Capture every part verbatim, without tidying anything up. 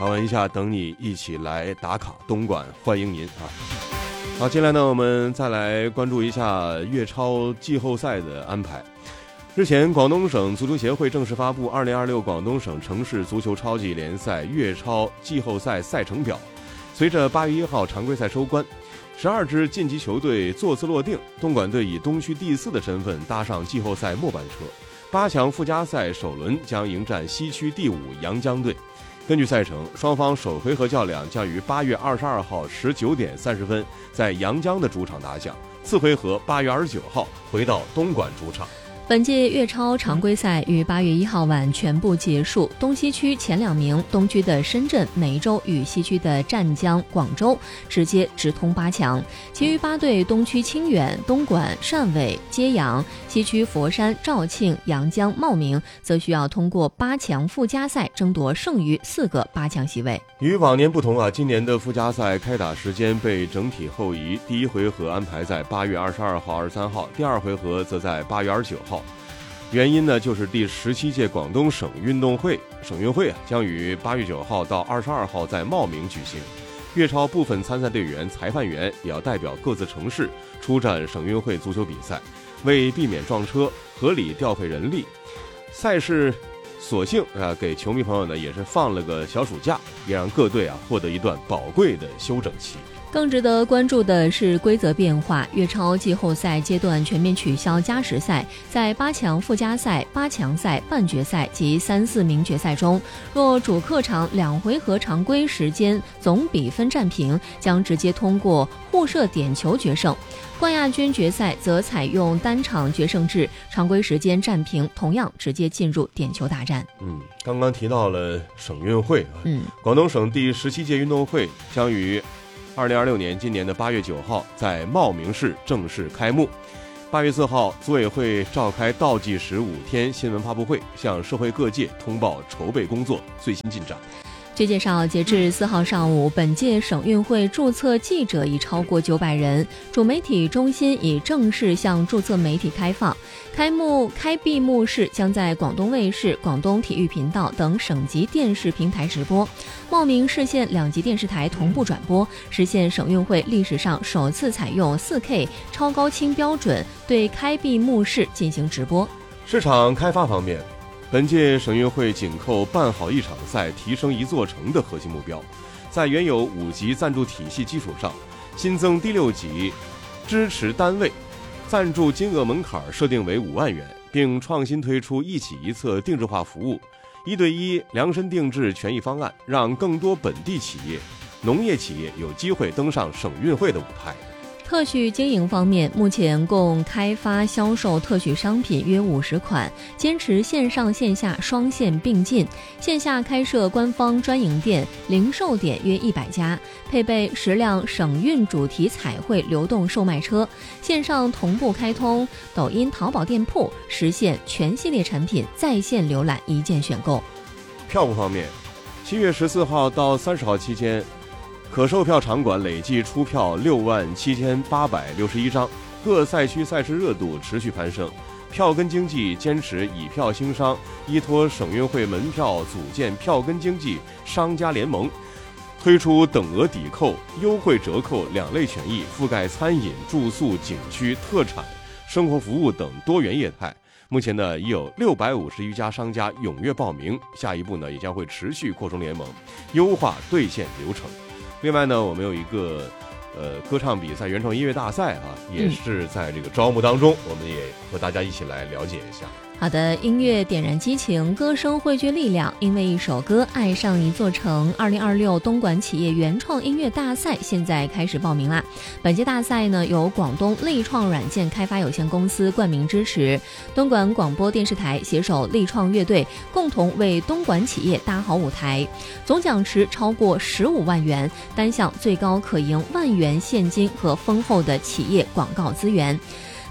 访问一下，等你一起来打卡东莞，欢迎您啊！好，接下来呢，我们再来关注一下粤超季后赛的安排。日前，广东省足球协会正式发布二零二六广东省城市足球超级联赛粤超季后赛赛程表。随着八月一号常规赛收官，十二支晋级球队座次落定，东莞队以东区第四的身份搭上季后赛末班车。八强附加赛首轮将迎战西区第五阳江队。根据赛程，双方首回合较量将于八月二十二号十九点三十分在阳江的主场打响，次回合八月二十九号回到东莞主场。 本届粤超常规赛于八月一号晚全部结束，东西区前两名，东区的深圳、梅州与西区的湛江、广州直接直通八强，其余八队东区清远、东莞、汕尾、揭阳，西区佛山、肇庆、阳江、茂名则需要通过八强附加赛争夺剩余四个八强席位。 与往年不同啊，今年的附加赛开打时间被整体后移，第一回合安排在八月二十二号、二十三号，第二回合则在八月二十九号。原因呢，就是第十七届广东省运动会省运会啊，将于八月九号到二十二号在茂名举行。粤超部分参赛队员、裁判员也要代表各自城市出战省运会足球比赛，为避免撞车，合理调配人力。赛事索性啊，给球迷朋友呢也是放了个小暑假，也让各队啊获得一段宝贵的休整期。 更值得关注的是规则变化，粤超季后赛阶段全面取消加时赛，在八强附加赛、八强赛、半决赛及三四名决赛中，若主客场两回合常规时间总比分战平，将直接通过互射点球决胜。冠亚军决赛则采用单场决胜制，常规时间战平，同样直接进入点球大战。 嗯，刚刚提到了省运会啊， 嗯， 广东省第十七届运动会将于二零二六年今年的八月九号在茂名市正式开幕。八月四号，组委会召开倒计时五天新闻发布会，向社会各界通报筹备工作最新进展。 据介绍，截至四号上午，本届省运会注册记者已超过九百人，主媒体中心已正式向注册媒体开放。开幕开闭幕式将在广东卫视、广东体育频道等省级电视平台直播，茂名市县两级电视台同步转播，实现省运会历史上首次采用 四K 超高清标准对开闭幕式进行直播。 市场开发方面，本届省运会紧扣办好一场赛提升一座城的核心目标，在原有五级赞助体系基础上，新增第六级支持单位赞助金额门槛设定为五万元，并创新推出一起一策定制化服务，一对一量身定制权益方案，让更多本地企业、农业企业有机会登上省运会的舞台。 特许经营方面，目前共开发销售特许商品约五十款，坚持线上线下双线并进。线下开设官方专营店、零售点约一百家，配备十辆省运主题彩绘流动售卖车，线上同步开通抖音、淘宝店铺，实现全系列产品在线浏览一键选购。 票务方面，七月十四号到三十号期间，可售票场馆累计出票六万七千八百六十一张，各赛区赛事热度持续攀升。票根经济坚持以票兴商，依托省运会门票组建票根经济商家联盟，推出等额抵扣、优惠折扣两类权益，覆盖餐饮、住宿、景区、特产、生活服务等多元业态。目前呢，已有六百五十余家商家踊跃报名，下一步呢，也将会持续扩充联盟，优化兑现流程。另外呢，我们有一个呃歌唱比赛原创音乐大赛啊，也是在这个招募当中，我们也和大家一起来了解一下。 好的，音乐点燃激情，歌声汇聚力量，因为一首歌爱上一座城。二零二六东莞企业原创音乐大赛现在开始报名啦。本届大赛呢，由广东力创软件开发有限公司冠名支持，东莞广播电视台携手力创乐队，共同为东莞企业搭好舞台。总奖池超过十五万元，单项最高可赢万元现金和丰厚的企业广告资源。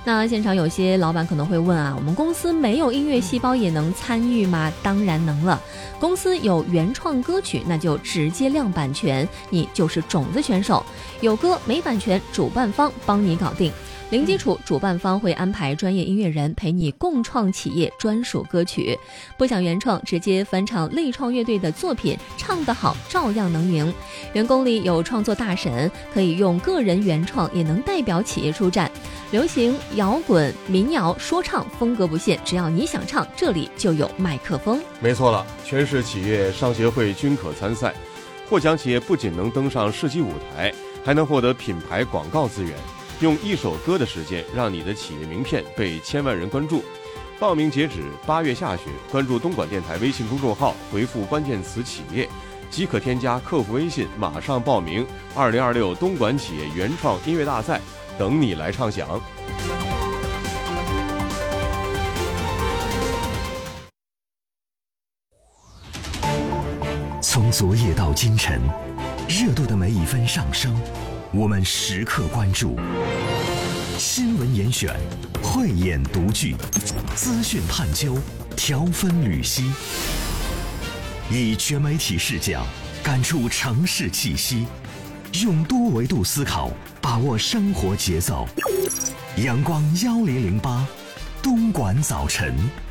那现场有些老板可能会问啊，我们公司没有音乐细胞也能参与吗？当然能了。公司有原创歌曲，那就直接亮版权，你就是种子选手。有歌没版权，主办方帮你搞定。零基础，主办方会安排专业音乐人陪你共创企业专属歌曲。不想原创，直接翻唱类创乐队的作品，唱得好照样能赢。员工里有创作大神，可以用个人原创，也能代表企业出战。流行、摇滚、民谣、说唱风格不限，只要你想唱，这里就有麦克风。 没错了，全市企业商协会均可参赛。获奖企业不仅能登上世纪舞台，还能获得品牌广告资源。用一首歌的时间，让你的企业名片被千万人关注。报名截止八月下旬，关注东莞电台微信公众号，回复关键词企业，即可添加客服微信，马上报名二零二六东莞企业原创音乐大赛，等你来唱响。 从昨夜到今晨，热度的每一分上升，我们时刻关注。新闻严选，慧眼独具，资讯探究，条分缕析，以全媒体视角感触城市气息，用多维度思考，把握生活节奏。阳光幺零零八，东莞早晨。